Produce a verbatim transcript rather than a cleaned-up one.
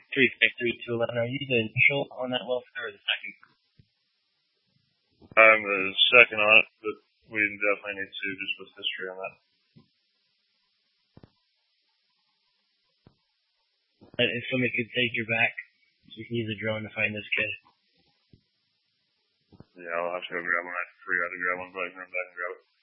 three five three two eleven. Are you the initial on that welfare or the second? I'm the second on it, but we definitely need to, just with history on that. And if somebody could take your back, so we can use a drone to find this kid. Yeah, I'll have to go grab one. I forgot to grab one, but I can run back and grab it.